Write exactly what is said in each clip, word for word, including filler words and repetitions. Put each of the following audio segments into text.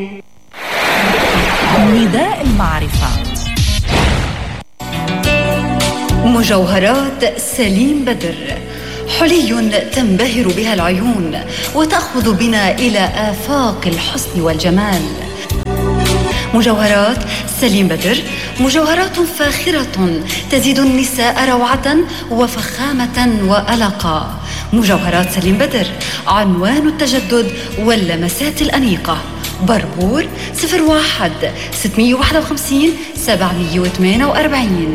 نداء المعرفة. مجوهرات سليم بدر، حلي تنبهر بها العيون وتأخذ بنا إلى آفاق الحسن والجمال. مجوهرات سليم بدر مجوهرات فاخرة تزيد النساء روعة وفخامة وألقا. مجوهرات سليم بدر عنوان التجدد واللمسات الأنيقة. بربور صفر واحد ستمية واحد وخمسين سبعمية وثمانية وأربعين.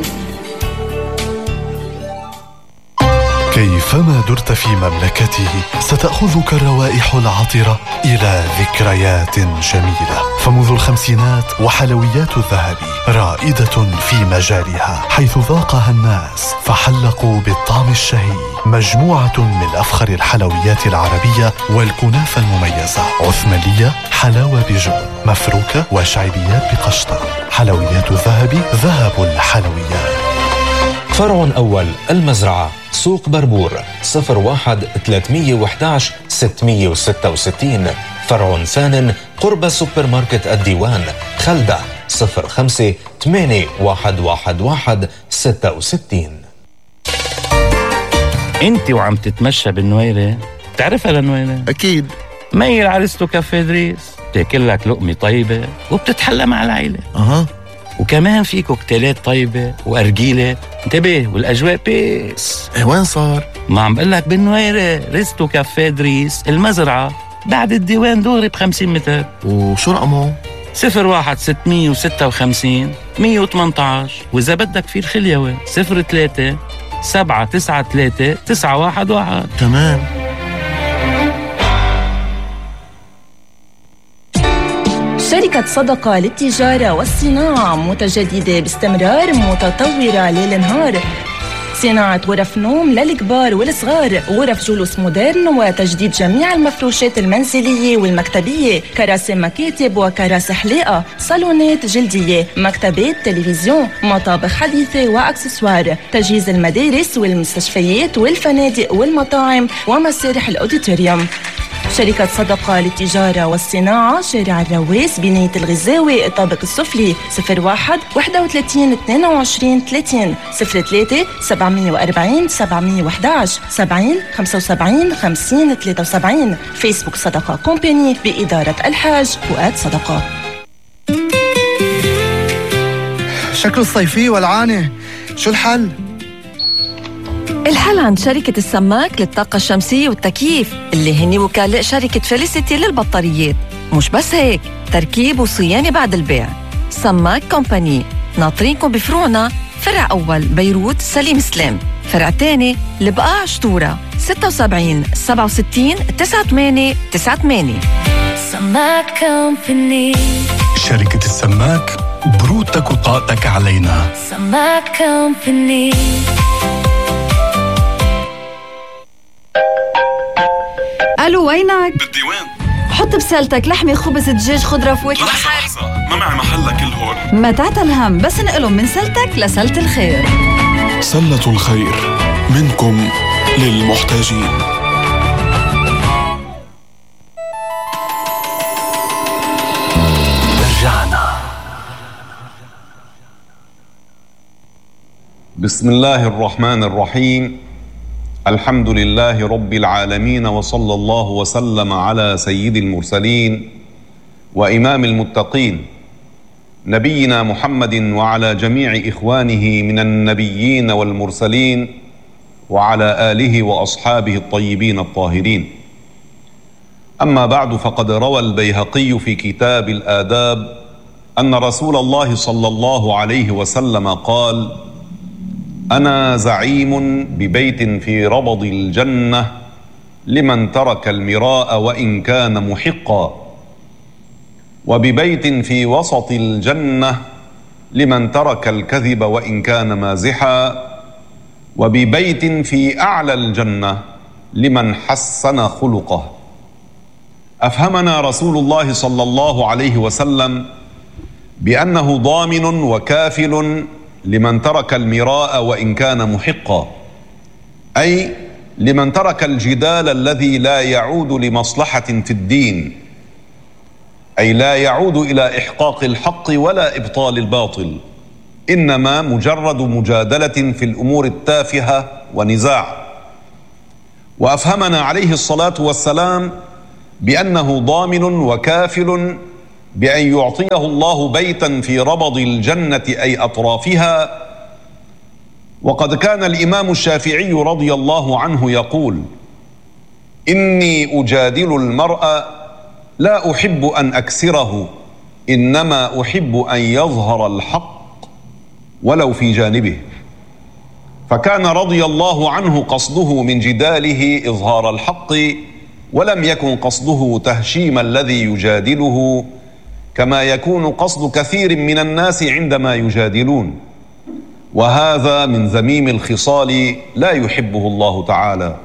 كيفما درت في مملكته ستأخذك الروائح العطرة إلى ذكريات جميلة. فمنذ الخمسينات وحلويات الذهب رائدة في مجالها، حيث ذاقها الناس فحلقوا بالطعم الشهي. مجموعة من أفخر الحلويات العربية والكنافة المميزة: عثمانية، حلاوة بجبن، مفروكة، وشعبيات بقشطة. حلويات الذهب، ذهب الحلويات. فرع أول المزرعة، سوق بربور، صفر واحد ثلاثمية وإحداعش ستمية وستة وستين. فرع ثان قرب سوبر ماركت الديوان، خلدة، صفر خمسة ثمانية واحد واحد واحد ستة وستين. انت وعم تتمشى بالنويرة، تعرفها لنويرة؟ أكيد. ميل عرستو كافيه دريس، تاكل لك لقمة طيبة وبتتحلى مع العيلة. أها. وكمان في كوكتيلات طيبة وأرجيلة. انتبه، والأجواء بيس. إيه وين صار؟ ما عم بقول لك بالنويرة، ريستو كافيه دريس المزرعة، بعد الديوان دوري بخمسين متر. وشو رقمه؟ صفر واحد ستمية وستة وخمسين مية وثمانية عشر. وإذا بدك في الخليوة صفر ثلاثة سبعة تسعة ثلاثة تسعة واحد واحد. تمام. شركة صدقة للتجارة والصناعة متجددة باستمرار، متطورة ليل نهار. صناعة غرف نوم للكبار والصغار، غرف جلوس مودرن، وتجديد جميع المفروشات المنزلية والمكتبية، كراسي مكاتب وكراسي حلاقة، صالونات جلدية، مكتبات، تلفزيون، مطابخ حديثة وأكسسوار، تجهيز المدارس والمستشفيات والفنادق والمطاعم ومسارح الأوديتوريوم. شركة صدقة للتجارة والصناعة، شارع الرواس، بناية الغزاوي، الطابق السفلي، صفر واحد واحد وثلاثين اثنين وعشرين ثلاثين، صفر ثلاثة سبعمية وأربعين سبعمية وإحداعش سبعين خمسة وسبعين خمسين ثلاثة وسبعين. فيسبوك صدقة كومباني بإدارة الحاج فؤاد صدقة. شكله الصيفية والعانة، شو الحل؟ الحل عند شركة السماك للطاقة الشمسية والتكييف، اللي هني وكلاء شركة فيليسيتي للبطاريات. مش بس هيك، تركيب وصيانة بعد البيع. سماك كومباني، ناطرينكم بفروعنا: فرع أول بيروت سليم سلام، فرع تاني البقاع شطورة، ستة وسبعين سبعة وستين تسعة ثمانية تسعة ثمانية. سماك كومباني. شركة السماك، بروتك وطاقتك علينا. سماك كومباني. ألو، وينك؟ بالديوان. حط بسالتك لحمة، خبز، دجاج، خضرة، فواكه. لحظة لحظة، ما معي محل كل هول. ما تعتلهم، بس نقلهم من سلتك لسلة الخير. سلة الخير، منكم للمحتاجين. رجعنا. بسم الله الرحمن الرحيم. الحمد لله رب العالمين، وصلى الله وسلم على سيد المرسلين وإمام المتقين نبينا محمد وعلى جميع إخوانه من النبيين والمرسلين وعلى آله وأصحابه الطيبين الطاهرين. أما بعد، فقد روى البيهقي في كتاب الآداب أن رسول الله صلى الله عليه وسلم قال: أنا زعيم ببيت في ربض الجنة لمن ترك المراء وإن كان محقا، وببيت في وسط الجنة لمن ترك الكذب وإن كان مازحا، وببيت في أعلى الجنة لمن حسن خلقه. أفهمنا رسول الله صلى الله عليه وسلم بأنه ضامن وكافل لمن ترك المراء وإن كان محقا، أي لمن ترك الجدال الذي لا يعود لمصلحة في الدين، أي لا يعود إلى إحقاق الحق ولا إبطال الباطل، إنما مجرد مجادلة في الأمور التافهة ونزاع. وأفهمنا عليه الصلاة والسلام بأنه ضامن وكافل بأن يعطيه الله بيتا في ربض الجنة أي أطرافها. وقد كان الإمام الشافعي رضي الله عنه يقول: إني أجادل المرء لا أحب أن أكسره، إنما أحب أن يظهر الحق ولو في جانبه. فكان رضي الله عنه قصده من جداله إظهار الحق، ولم يكن قصده تهشيم الذي يجادله، كما يكون قصد كثير من الناس عندما يجادلون، وهذا من ذميم الخصال لا يحبه الله تعالى.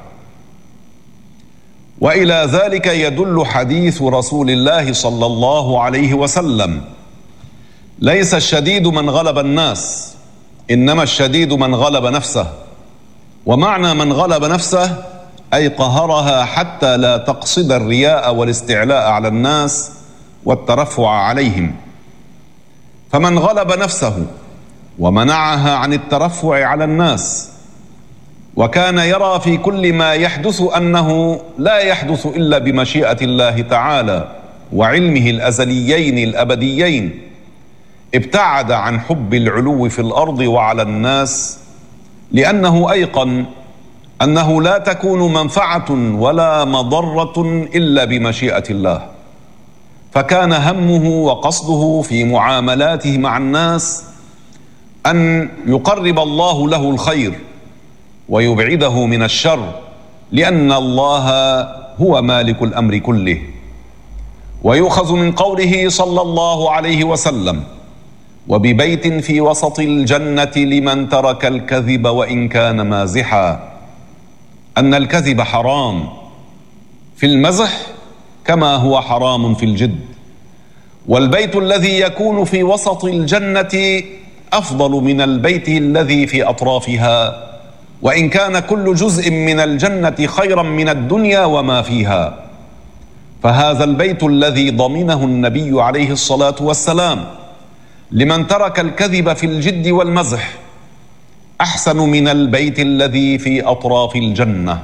وإلى ذلك يدل حديث رسول الله صلى الله عليه وسلم: ليس الشديد من غلب الناس، إنما الشديد من غلب نفسه. ومعنى من غلب نفسه أي قهرها حتى لا تقصد الرياء والاستعلاء على الناس والترفع عليهم. فمن غلب نفسه ومنعها عن الترفع على الناس، وكان يرى في كل ما يحدث أنه لا يحدث إلا بمشيئة الله تعالى وعلمه الأزليين الأبديين، ابتعد عن حب العلو في الأرض وعلى الناس، لأنه أيقن أنه لا تكون منفعة ولا مضرة إلا بمشيئة الله. فكان همه وقصده في معاملاته مع الناس أن يقرب الله له الخير ويبعده من الشر، لأن الله هو مالك الأمر كله. ويؤخذ من قوله صلى الله عليه وسلم: وببيت في وسط الجنة لمن ترك الكذب وإن كان مازحا، أن الكذب حرام في المزح كما هو حرام في الجد. والبيت الذي يكون في وسط الجنة أفضل من البيت الذي في أطرافها، وإن كان كل جزء من الجنة خيرا من الدنيا وما فيها. فهذا البيت الذي ضمنه النبي عليه الصلاة والسلام لمن ترك الكذب في الجد والمزح أحسن من البيت الذي في أطراف الجنة.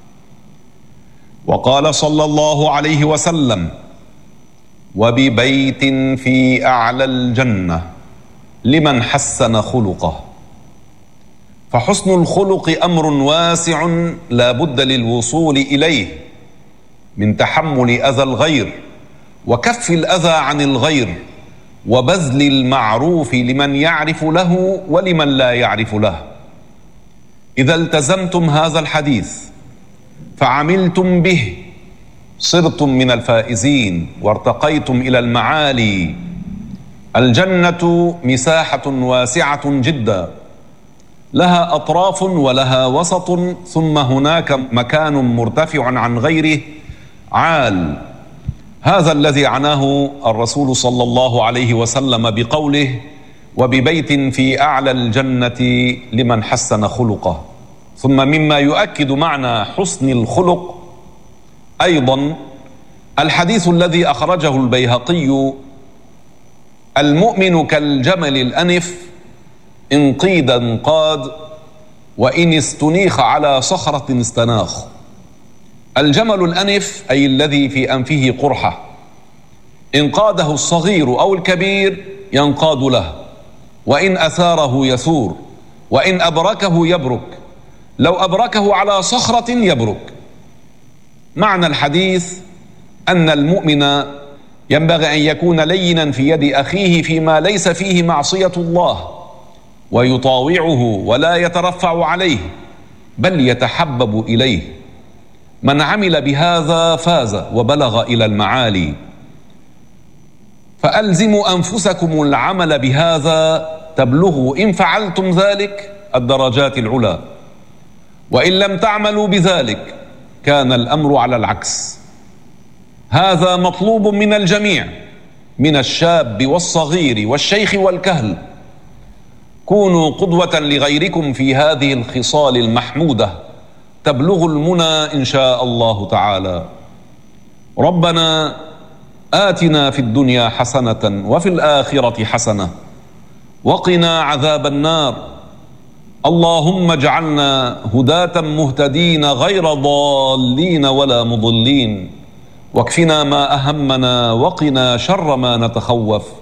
وقال صلى الله عليه وسلم: وببيت في أعلى الجنة لمن حسن خلقه. فحسن الخلق أمر واسع لا بد للوصول إليه، من تحمل أذى الغير وكف الأذى عن الغير وبذل المعروف لمن يعرف له ولمن لا يعرف له. إذا التزمتم هذا الحديث فعملتم به صرتم من الفائزين وارتقيتم إلى المعالي. الجنة مساحة واسعة جدا، لها أطراف ولها وسط، ثم هناك مكان مرتفع عن غيره عال. هذا الذي عناه الرسول صلى الله عليه وسلم بقوله: وببيت في أعلى الجنة لمن حسن خلقه. ثم مما يؤكد معنى حسن الخلق أيضا الحديث الذي أخرجه البيهقي: المؤمن كالجمل الأنف إن قيد انقاد وإن استنيخ على صخرة استناخ. الجمل الأنف أي الذي في أنفه قرحة، إن قاده الصغير أو الكبير ينقاد له، وإن أثاره يثور، وإن أبركه يبرك، لو أبركه على صخرة يبرك. معنى الحديث أن المؤمن ينبغي أن يكون لينا في يد أخيه فيما ليس فيه معصية الله، ويطاوعه ولا يترفع عليه بل يتحبب إليه. من عمل بهذا فاز وبلغ إلى المعالي. فألزموا أنفسكم العمل بهذا تبلغوا إن فعلتم ذلك الدرجات العلى، وإن لم تعملوا بذلك كان الأمر على العكس. هذا مطلوب من الجميع، من الشاب والصغير والشيخ والكهل. كونوا قدوة لغيركم في هذه الخصال المحمودة تبلغ المنى إن شاء الله تعالى. ربنا آتنا في الدنيا حسنة وفي الآخرة حسنة وقنا عذاب النار. اللهم اجعلنا هداة مهتدين غير ضالين ولا مضلين، واكفنا ما أهمنا وقنا شر ما نتخوف.